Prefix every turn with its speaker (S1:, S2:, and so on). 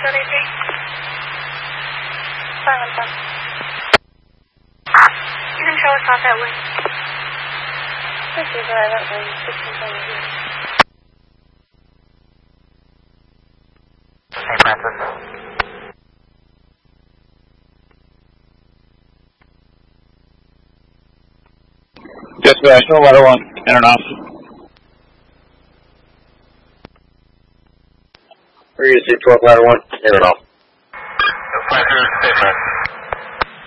S1: You can show us off that way.
S2: This is where I went when 1622.
S3: St. Francis.
S4: Dispatch, ladder 1, in and off.
S5: We're going to see 12 ladder 1, in and off.
S3: 5-0, St. Francis.